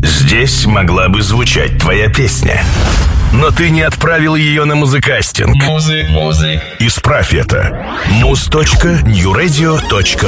Здесь могла бы звучать твоя песня. Но ты не отправил ее на музыкастинг. Исправь это. muz.newradio.ru